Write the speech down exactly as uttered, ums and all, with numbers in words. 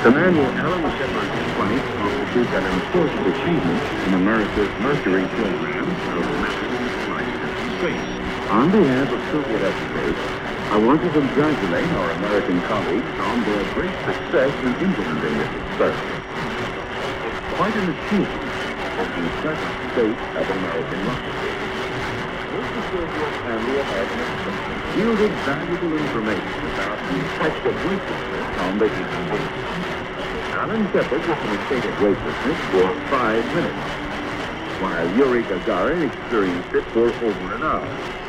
Commander Alan Shepard's flight constitutes an important achievement in America's Mercury program of massive flight into space. On behalf of Soviet experts, I want to congratulate our American colleagues on their great success in implementing this experiment. It's quite an achievement in the present state of American rocketry. This Soviet and the American experiment yielded valuable information about the effect of weightlessness on the human being. Alan Shepard was in a state of weightlessness for five minutes, while Yuri Gagarin experienced it for over an hour.